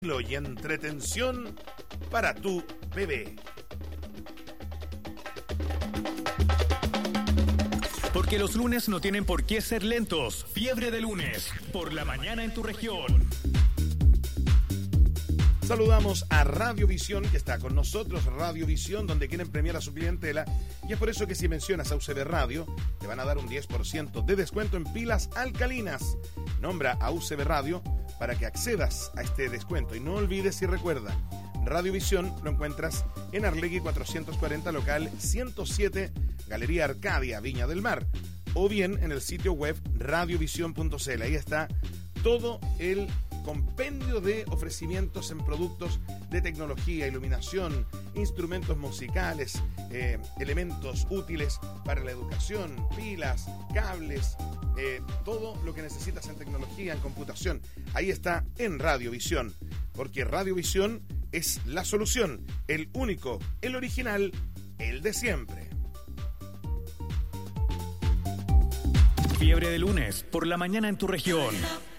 Y entretención para tu bebé. Porque los lunes no tienen por qué ser lentos. Fiebre de lunes, por la mañana en tu región. Saludamos a Radiovisión, que está con nosotros. Radiovisión, donde quieren premiar a su clientela. Y es por eso que si mencionas a UCB Radio, te van a dar un 10% de descuento en pilas alcalinas. Nombra a UCB Radio para que accedas a este descuento. Y no olvides y recuerda, Radiovisión lo encuentras en Arlegui 440, local 107, Galería Arcadia, Viña del Mar. O bien en el sitio web radiovision.cl. Ahí está todo el compendio de ofrecimientos en productos de tecnología, iluminación, instrumentos musicales, elementos útiles para la educación, pilas, cables, todo lo que necesitas en tecnología, en computación. Ahí está en Radiovisión, porque Radiovisión es la solución, el único, el original, el de siempre. Fiebre de lunes, por la mañana en tu región.